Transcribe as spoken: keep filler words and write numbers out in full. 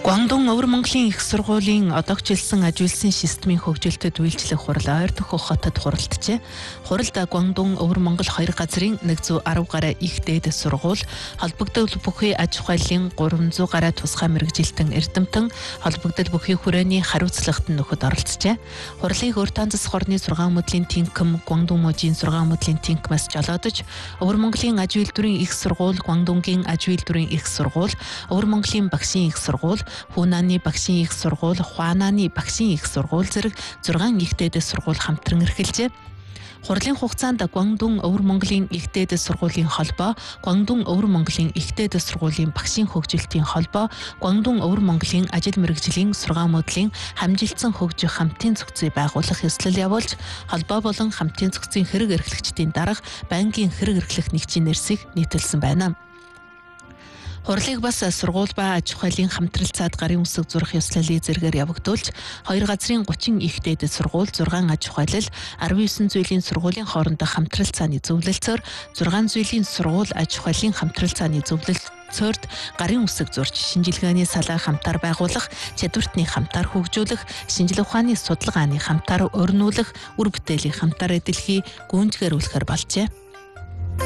Гуандун Өвөр Монголын их сургуулийн одоогчлсан ажилсан системийн хөгжилтэд үйлчлэх хурал ойр дохих хотод хуралджээ. Хуралд Гуандун Өвөр Монгол хоёр газрын нэг зуун арав гаруй их дээд сургууль, холбогдол бүхий аж ахуйлын гурван зуун гаруй тусгай мэргэжилтэн эрдэмтэн, холбогдол бүхий хүрээний хариуцлагт нөхөд оролцжээ. Хурлын Хөртөн засаг орны сургаан мөдлийн тэнхэм Гуандун мужийн сургаан мөдлийн тэнхмээс жолоодож, Өвөр Монголын аж үйлдвэрийн их сургууль, Гуандунгийн аж үйлдвэрийн их сургууль, Өвөр Монголын багшийн их сургууль, Хунаны багшийн их сургууль, Хуананы багшийн их сургууль зэрэг зургаан их дээд сургууль хамтран эрхэлжээ. Хурлын хугацаанд Гуандун Өвөр Монголын их дээд сургуулийн холбоо, Гуандун Өвөр Монголын их дээд сургуулийн багшийн хөгжилтийн холбоо, Гуандун Өвөр Монголын ажил мэргэжлийн сургаан мөдлийн хамжилтсан хөгжих хамтын зохицыг байгуулах ёслол явуулж, холбоо болон хамтын зохицын хэрэг эрхлэгчдийн дарга байнгын хэрэг эрхлэх нэгжийн нэрсийг нийтэлсэн байна. Хурлыг бас сургууль ба аж ахуйлын хамтралцаад гарын үсэг зурх ёслолын зэргээр явагдуулж, хоёр газрын гучин их дээд сургууль, зургаан аж ахуйлал, арван есөн зүйлийн сургуулийн хоорондох хамтралцааны зөвлөлцөөр, зургаан зүйлийн сургууль аж ахуйлын хамтралцааны зөвлөлцөөрд гарын үсэг зурж, шинжилгээний салаа хамтаар байгуулах, чадвартны хамтаар хөгжүүлэх, шинжлэх ухааны судалгааны хамтаар өрнүүлэх, үр бүтээлийн хамтаар эдэлхий гүйцэтгээрүүлэхээр болжээ.